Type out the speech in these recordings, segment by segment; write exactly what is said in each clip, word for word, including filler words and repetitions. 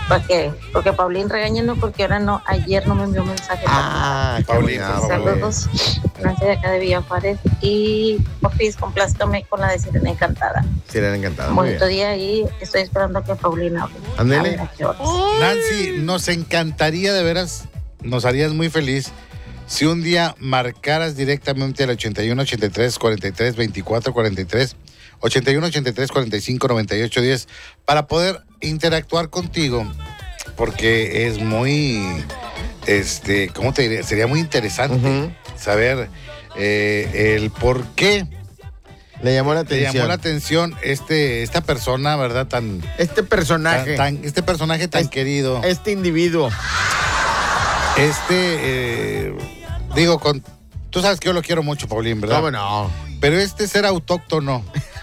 ¿Para qué? Porque Paulín regáñenlo porque ahora no, ayer no me envió mensaje. Ah, Paulín, Saludos, Nancy de acá de Villa Juárez. Y Pofis, complázcame con la de Sirena Encantada. Sirena Encantada, muy Bonito bien. día y estoy esperando que Paulín hable. Ándele. A ver a qué horas. Nancy, nos encantaría de veras, nos harías muy feliz si un día marcaras directamente al ochenta y uno, ochenta y tres, cuarenta y tres, veinticuatro, cuarenta y tres, ochenta y uno, ochenta y tres, cuarenta y cinco, noventa y ocho, diez, para poder interactuar contigo, porque es muy, este, ¿cómo te diré? Sería muy interesante Ujú. saber eh, el por qué Le llamó la te atención. llamó la atención este, esta persona, ¿verdad? Tan, Este personaje, tan, tan- este personaje tan Es- querido. este individuo. Este, eh, digo, con, tú sabes que yo lo quiero mucho, Paulín, ¿verdad? ¿Cómo no? Pero este ser autóctono,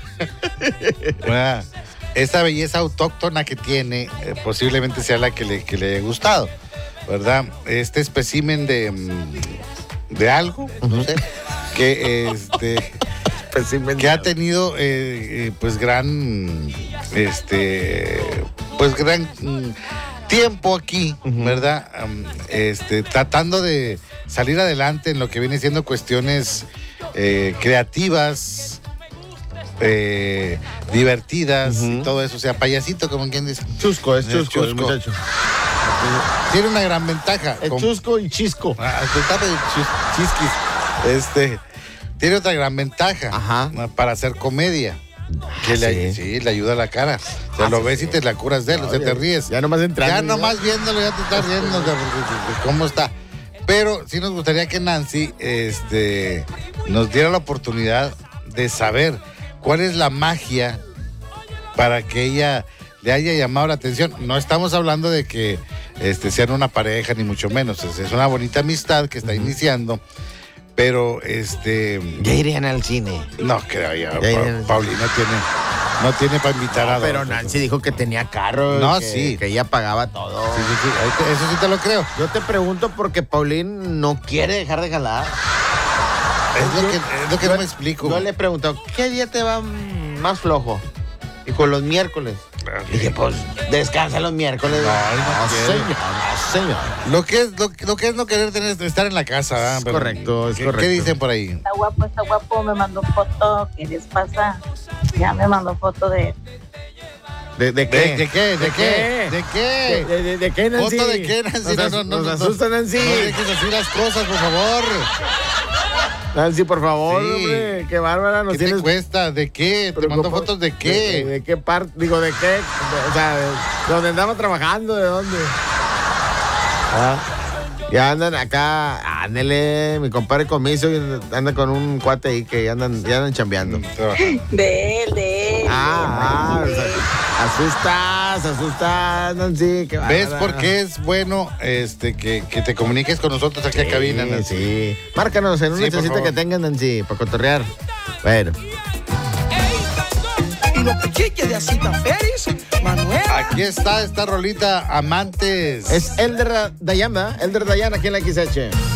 ¿verdad? Esa belleza autóctona que tiene, eh, posiblemente sea la que le, que le haya gustado, ¿verdad? Este espécimen de, mm, de algo, no sé, que este... que ha tenido eh, eh, pues gran este pues gran mm, tiempo aquí, Ujú. ¿verdad? Um, este tratando de salir adelante en lo que viene siendo cuestiones eh, creativas, eh, divertidas y Ujú. todo eso, o sea, payasito, como quien dice. Chusco, es Es chusco, el chusco. muchacho. Tiene una gran ventaja. Es com- chusco y chisco. Ah, disculpame, chis- chisquis. Este, tiene otra gran ventaja. Ajá. ¿no? Para hacer comedia. Que Ah, le, sí. sí, le ayuda a la cara. Te Ah, lo sí, ves sí. y te la curas de él, o sea, Ya- te ríes. Ya nomás entrando. Ya ¿no? nomás viéndolo, ya te estás riendo de, de- de- de cómo está. Pero sí nos gustaría que Nancy este, nos diera la oportunidad de saber cuál es la magia para que ella le haya llamado la atención. No estamos hablando de que este, sean una pareja, ni mucho menos. Es, es una bonita amistad que está iniciando. Pero, este... Ya irían al cine. No creo ya. Ya Pa- irían- Paulina tiene, no tiene para invitar a Pero dos. Nancy dijo que tenía carro. No, que, sí. Que ella pagaba todo. Sí, sí, sí, ahí te- eso sí te lo creo. Yo te pregunto porque Paulín no quiere dejar de jalar. Es lo Yo- que, es lo que yo- no me explico. Yo le he preguntado, ¿qué día te va mm, más flojo? Dijo, los miércoles. Dije, pues, descansa los miércoles. No, él no no, quiere. señor, no, señor. Lo que es, lo, lo que es no querer tener, estar en la casa. ¿verdad? Es Pero, correcto, es ¿qué, correcto. ¿Qué dicen por ahí? Está guapo, está guapo, me mandó foto. ¿Qué les pasa? Ya me mandó foto de... ¿De, de qué? ¿De, de qué? ¿De, ¿De qué? qué? ¿De qué? ¿De, de, de qué, Nancy? ¿Foto de qué, Nancy? Nos, No, no, no, nos no, asusta, Nancy. No dejes así las cosas, por favor. Nancy, por favor, Sí. hombre. Qué bárbara. Nos ¿Qué te tienes cuesta? ¿De qué? ¿Te mando preocupado. fotos de ¿De, qué? de qué parte? Digo, ¿de qué? De- o sea, de, ¿de dónde andamos trabajando? ¿De dónde? Ah, ya andan acá, ándele, mi compadre Comiso anda con un cuate ahí que ya andan, ya andan chambeando. De él, de él. Ah, ah, de o sea, asustas, asustas, Nancy. Qué ¿Ves bárbara. por qué es bueno este que, que te comuniques con nosotros aquí a cabina, Sí, Nancy? sí. Márcanos en un Sí, por necesita favor. que tengan, Nancy, para cotorrear. Bueno. Y los pechiches de Asita Ferris, Manuel. Aquí está esta rolita, Amantes. Es Elder Dayan, ¿verdad? Elder Dayan aquí en la X H.